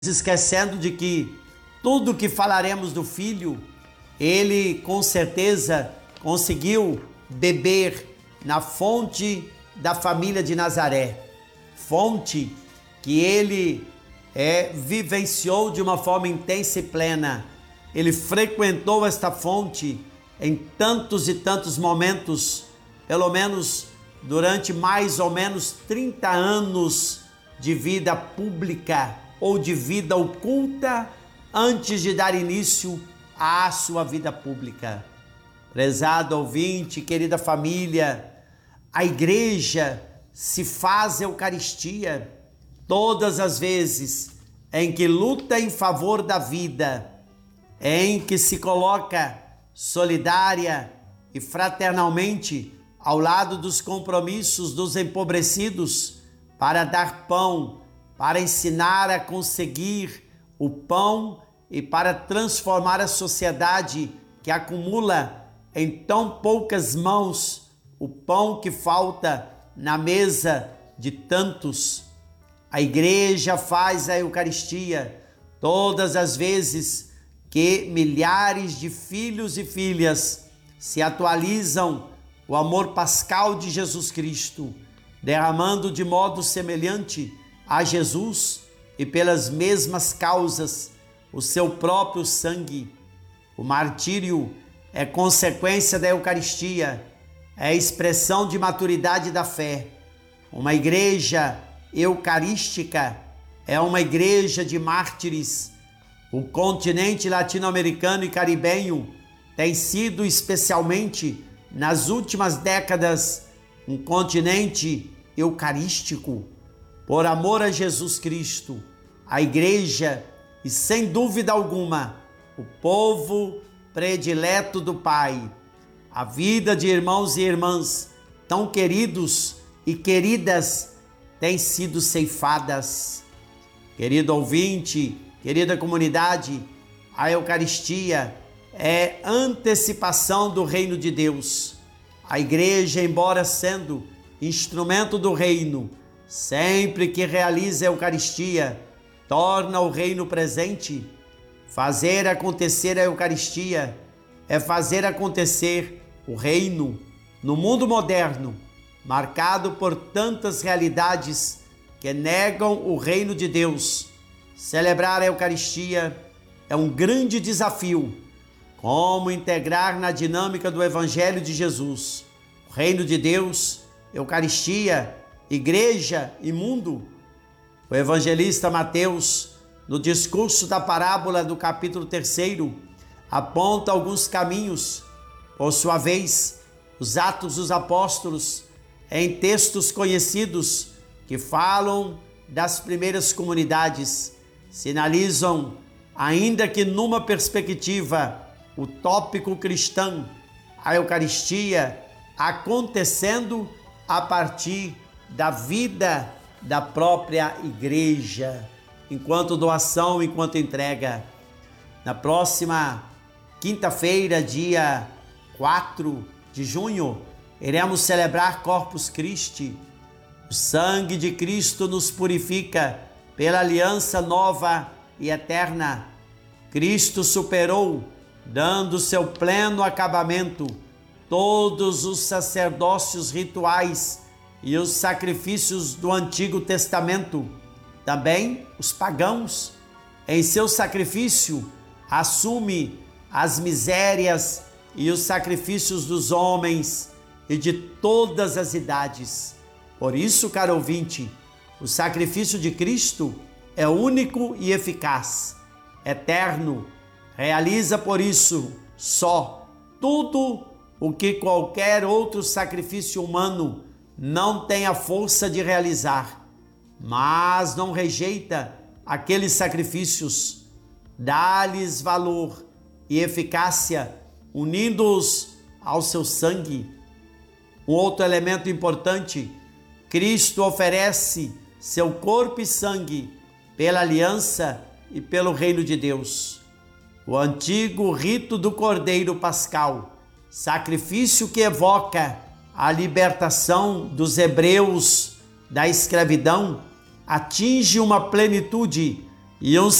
esquecendo de que tudo que falaremos do Filho, ele com certeza conseguiu beber na fonte da família de Nazaré, fonte que ele vivenciou de uma forma intensa e plena. Ele frequentou esta fonte em tantos e tantos momentos, pelo menos durante mais ou menos 30 anos de vida pública ou de vida oculta antes de dar início à sua vida pública. Prezado ouvinte, querida família, a igreja se faz Eucaristia todas as vezes em que luta em favor da vida, em que se coloca solidária e fraternalmente ao lado dos compromissos dos empobrecidos para dar pão, para ensinar a conseguir o pão e para transformar a sociedade que acumula em tão poucas mãos o pão que falta na mesa de tantos. A igreja faz a Eucaristia todas as vezes que milhares de filhos e filhas se atualizam o amor pascal de Jesus Cristo, derramando de modo semelhante a Jesus e pelas mesmas causas o seu próprio sangue. O martírio é consequência da Eucaristia, é expressão de maturidade da fé. Uma igreja eucarística é uma igreja de mártires. O continente latino-americano e caribenho tem sido, especialmente nas últimas décadas, um continente eucarístico. Por amor a Jesus Cristo, a igreja e, sem dúvida alguma, o povo predileto do Pai, a vida de irmãos e irmãs tão queridos e queridas têm sido ceifadas. Querido ouvinte, querida comunidade, a Eucaristia é antecipação do reino de Deus. A igreja, embora sendo instrumento do reino, sempre que realiza a Eucaristia, torna o reino presente. Fazer acontecer a Eucaristia é fazer acontecer o reino no mundo moderno, marcado por tantas realidades que negam o reino de Deus. Celebrar a Eucaristia é um grande desafio. Como integrar na dinâmica do Evangelho de Jesus o reino de Deus, Eucaristia, igreja e mundo? O evangelista Mateus, no discurso da parábola do capítulo 3, aponta alguns caminhos. Por sua vez, os Atos dos Apóstolos, em textos conhecidos que falam das primeiras comunidades, sinalizam, ainda que numa perspectiva utópico cristã, a Eucaristia acontecendo a partir da vida da própria igreja, enquanto doação, enquanto entrega. Na próxima quinta-feira, dia 4 de junho, iremos celebrar Corpus Christi. O sangue de Cristo nos purifica pela aliança nova e eterna. Cristo superou, dando seu pleno acabamento, todos os sacerdócios rituais e os sacrifícios do Antigo Testamento. Também os pagãos, em seu sacrifício, assume as misérias e os sacrifícios dos homens e de todas as idades. Por isso, caro ouvinte, o sacrifício de Cristo é único e eficaz, eterno. Realiza por isso só tudo o que qualquer outro sacrifício humano não tem a força de realizar, mas não rejeita aqueles sacrifícios, dá-lhes valor e eficácia, unindo-os ao seu sangue. Um outro elemento importante: Cristo oferece seu corpo e sangue pela aliança e pelo reino de Deus. O antigo rito do Cordeiro Pascal, sacrifício que evoca a libertação dos hebreus da escravidão, atinge uma plenitude E um